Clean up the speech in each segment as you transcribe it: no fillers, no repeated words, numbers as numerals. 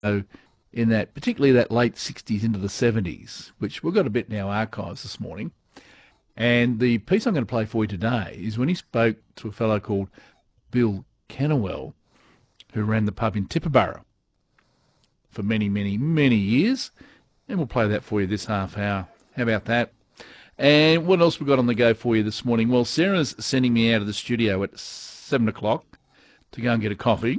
in that, particularly that late 60s into the 70s, which we've got a bit in our archives this morning. And the piece I'm going to play for you today is when he spoke to a fellow called Bill Kennewell, who ran the pub in Tibooburra for many, many, many years. And we'll play that for you this half hour. How about that? And what else we got on the go for you this morning? Well, Sarah's sending me out of the studio at 7 o'clock to go and get a coffee.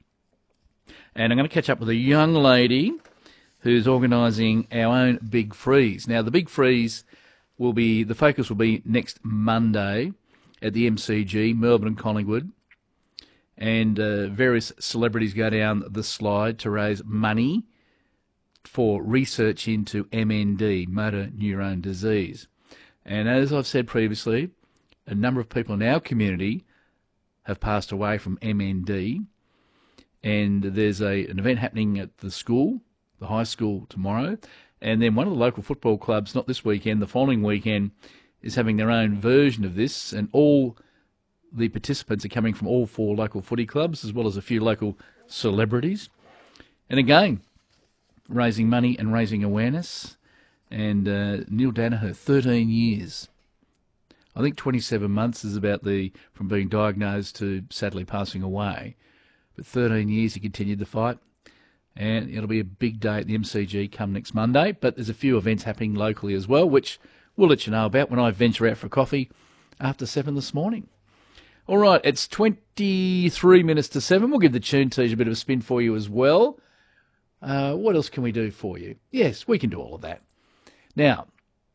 And I'm going to catch up with a young lady who's organising our own Big Freeze. Now, the Big Freeze the focus will be next Monday at the MCG, Melbourne and Collingwood. And various celebrities go down the slide to raise money for research into MND, motor neurone disease. And as I've said previously, a number of people in our community have passed away from MND. And there's an event happening at the school, the high school, tomorrow. And then one of the local football clubs, not this weekend, the following weekend, is having their own version of this. And all the participants are coming from all 4 local footy clubs, as well as a few local celebrities. And again, raising money and raising awareness. And Neil Danaher, 13 years. I think 27 months is about from being diagnosed to sadly passing away. But 13 years he continued the fight. And it'll be a big day at the MCG come next Monday. But there's a few events happening locally as well, which we'll let you know about when I venture out for a coffee after 7 this morning. All right, it's 23 minutes to 7. We'll give the tune tease a bit of a spin for you as well. What else can we do for you? Yes, we can do all of that. Now,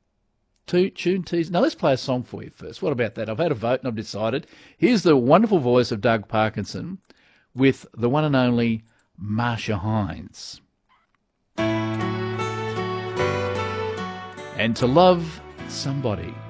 tune tease. Now, let's play a song for you first. What about that? I've had a vote and I've decided. Here's the wonderful voice of Doug Parkinson with the one and only Marsha Hines. And To Love Somebody.